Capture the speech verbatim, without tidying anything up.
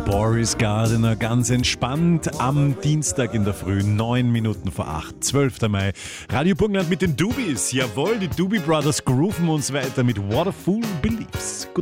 Boris Gardiner, ganz entspannt am Dienstag in der Früh, neun Minuten vor acht, zwölfter Mai. Radio Burgenland mit den Dubis. Jawohl, die Doobie Brothers grooven uns weiter mit What a Fool Believes. Guten